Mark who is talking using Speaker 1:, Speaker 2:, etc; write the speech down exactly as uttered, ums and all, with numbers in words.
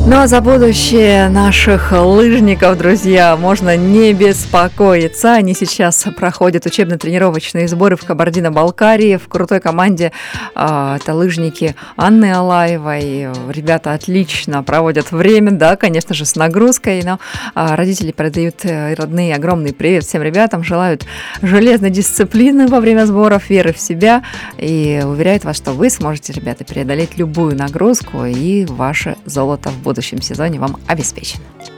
Speaker 1: Ну а за будущее наших лыжников, друзья, можно не беспокоиться. Они сейчас проходят учебно-тренировочные сборы в Кабардино-Балкарии в крутой команде. а, Это лыжники Анны Алаевой. Ребята отлично проводят время, да, конечно же, с нагрузкой. Но а, родители передают э, родные огромный привет всем ребятам, желают железной дисциплины во время сборов, веры в себя и уверяют вас, что вы сможете, ребята, преодолеть любую нагрузку, и ваше золото в будущем сезоне вам обеспечено.